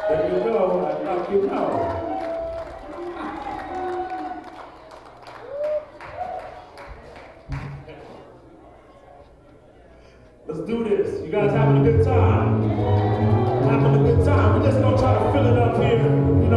There you go. I thought you know. Let's do this. You guys having a good time? Having a good time. We're just gonna try to fill it up here. You know.